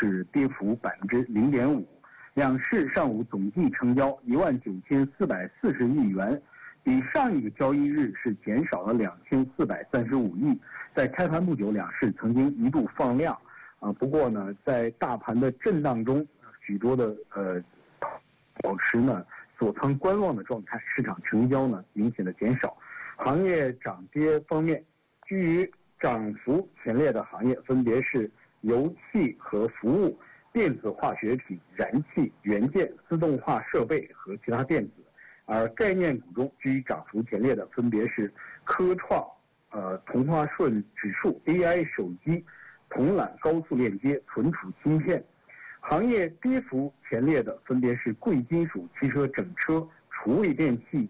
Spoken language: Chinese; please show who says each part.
Speaker 1: 是跌幅0.5%。两市上午总计成交19440亿元，比上一个交易日是减少了2435亿。在开盘不久，两市曾经一度放量不过呢，在大盘的震荡中，许多的保持呢锁仓观望的状态，市场成交呢明显的减少。行业涨跌方面，居于涨幅前列的行业分别是油气和服务、电子化学品、燃气、元件、自动化设备和其他电子。而概念股中居于涨幅前列的分别是科创、同花顺指数、AI 手机、铜缆高速链接、存储芯片。行业跌幅前列的分别是贵金属、汽车整车、厨卫电器、